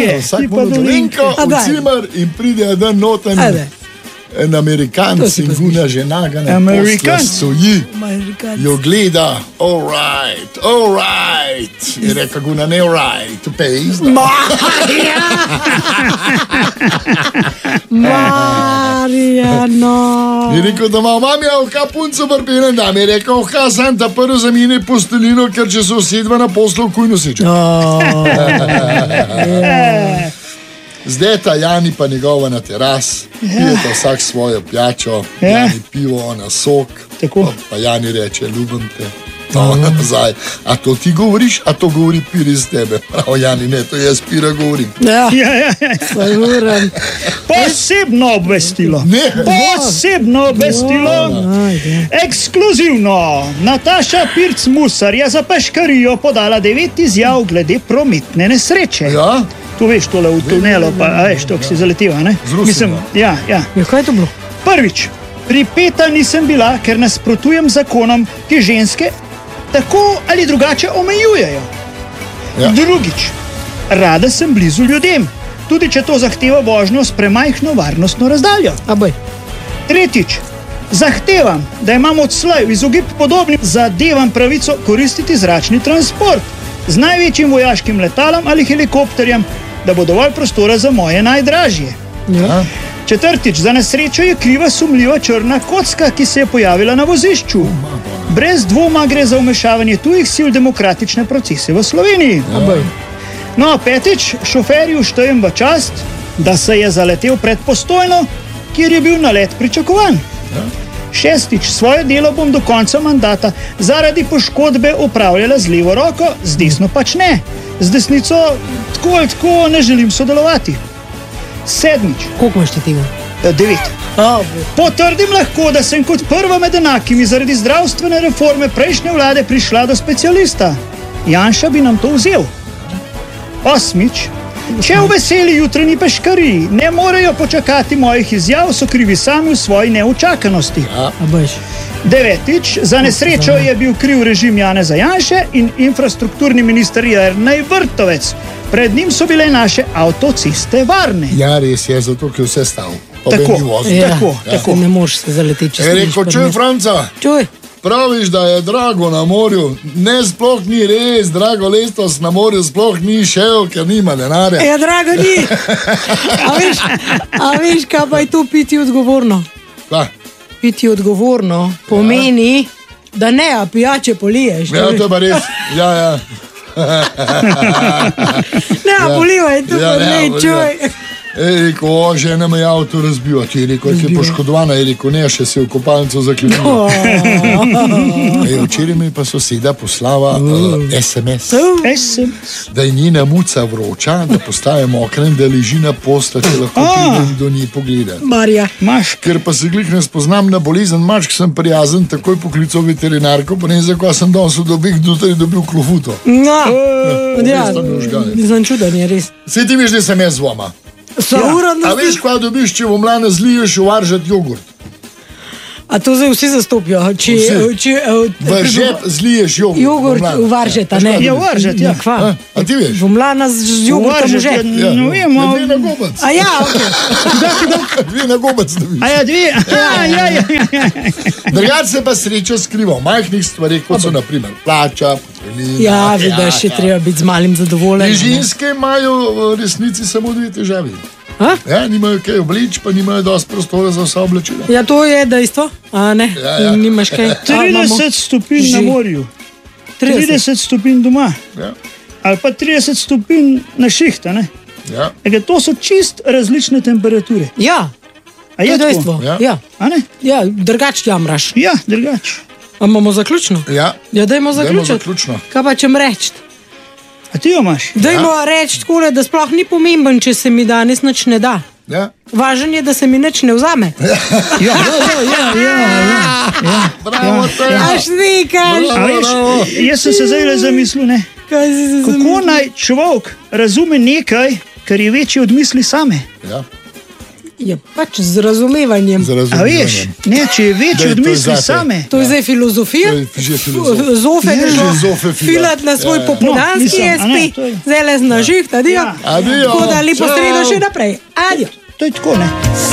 vsak modolinko v cimer in pride dan noten en Amerikanc in guna žena ga na posla stoji, jo gleda, all right, in reka guna ne all right, to pay izda. Marjano. Je rekel, da ima mamja oka punco barbenem dam, je rekel, oka sam ta prvo zamine postelino, ker če se usedva na poslu, kuj noseča. Zdaj ta Jani pa njegova na teras, pijeta vsak svojo pijačo, Jani pivo, ona sok, pa Jani reče, ljubim te, ona nazaj, a to ti govoriš, a to govori Pir iz tebe. Prav Jani, ne, to jaz Pira govorim. Posebno obvestilo, ekskluzivno, Nataša Pirc-Musar je za peškarijo podala 9 izjav glede prometne nesreče. Ja? Tu veš tole v tunelu, pa veš, to, ki si zaletiva, ne? Mislim, ja. Kaj je to bilo? Prvič, pripeta nisem bila, ker nasprotujem zakonom, ki ženske tako ali drugače omejujejo. Ja. Drugič, rada sem blizu ljudem, tudi če to zahteva vožnjo s premajhno varnostno razdaljo. Tretjič, zahtevam, da imam odslej v izogib podobnim zadevam pravico koristiti zračni transport z največjim vojaškim letalom ali helikopterjem, da bo dovolj prostora za moje najdražje. Ja. Četrtič, za nesrečo je kriva sumljiva črna kocka, ki se je pojavila na vozišču. Brez dvoma gre za vmešavanje tujih sil v demokratične procese v Sloveniji. No, petič, šoferju štejem v čast, da se je zaletel pred Postojno, kjer je bil nalet pričakovan. Šestič, svoje delo bom do konca mandata zaradi poškodbe opravljala z levo roko, z desno pač ne. Z desnico tako ne želim sodelovati. Sedmič. Koliko imaš ti tega? 9. Potrdim lahko, da sem kot prva med enakimi zaradi zdravstvene reforme prejšnje vlade prišla do specialista. Janša bi nam to vzel. Osmič. Če v veseli jutranji peškariji ne morejo počakati mojih izjav, so krivi sami v svoji neučakanosti. Devetič, za nesrečo je bil kriv režim Janeza Janše in infrastrukturni minister Jernej Vrtovec. Pred njim so bile naše avtoceste varne. Ja, res je, zato ki vse stav. Tako. Ne moš se zaleteti. Rekel, čuj, Franca. Čuj. Praviš, da je drago na morju. Ne, sploh ni res, drago letos na morju sploh ni šel, ker nima denarja. Ja, drago ni. A veš, kaj pa je to piti odgovorno? Kaj? Piti odgovorno pomeni, da ne, a pijače poliješ. Ja, to je pa res. Ja. Ne, a polivaj, to pa ne, čuj. Rekel, žena me je avto razbila, ti je rekel, je poškodovana, je rekel, ne, še si v kopalnico zaklenila. Včeraj mi pa soseda poslala SMS, da je njena muca vroča, da postaje mokra in da leži na posla, če lahko pridem do nje pogledati. Marja. Ker pa se glih ne spoznam na bolezen mačk, sem prijazen, takoj poklical veterinarko, pa ne vem, zakaj sem danes dobil klofuto. Ja, nisem čudan, je res. Saj ti veš, da sem jaz dvoma. A veš, kaj dobiš, če v mlane zliješ uvaržati jogurt? A to zdaj vsi zastopijo? V žep zliješ jogurt. Jogurt uvaržeta, ne? Ja, uvaržet, ja. A ti veš? V mlana z jogurtom v žep. No, vemo. Dve na gobac. A ja, ok. Dve na gobac dobiš. A ja, dve. Drugače se pa sreča skriva v majhnih stvarih, kot so naprimer plača, pokojnina. Ja, vidiš, je treba biti z malim zadovoljen. Ženske imajo v resnici samo dve težavi. Ja, nimajo kaj obleč, pa nimajo dosti prostora za vsa oblačila. Ja, to je dejstvo, a ne? Ja. Nimaš kaj? 30 stopinj na morju, 30 stopinj doma, ali pa 30 stopinj na šihta, ne? Ja. To so čist različne temperature. Ja, to je dejstvo. Ja, drugač jamraš. Ja, drugač. A imamo zaključno? Ja, dajmo zaključiti. Kaj pa čem reči? A ti jo imaš? Dajmo reči takole, da sploh ni pomemben, če se mi danes nič ne da. Ja. Važen je, da se mi nič ne vzame. Ja. Bravo, Aš nikaš. Jaz sem se zdaj zamislil, ne? Kako naj človek razume nekaj, kar je večje od misli same? Je pač z razumevanjem. A veš, ne, če je večji od misli same. To je zdaj filozofija. Zofe gremo filat na svoj popoldanski SP. Zdaj le z nažih, adijo. Tako da lepo sredo še naprej. Adijo. To je tako, ne?